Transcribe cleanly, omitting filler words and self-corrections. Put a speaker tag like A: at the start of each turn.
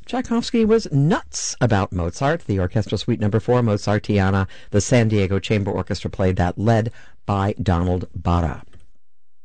A: Tchaikovsky was nuts about Mozart. The Orchestral Suite No. 4, Mozartiana, the San Diego Chamber Orchestra played that, led by Donald Barra.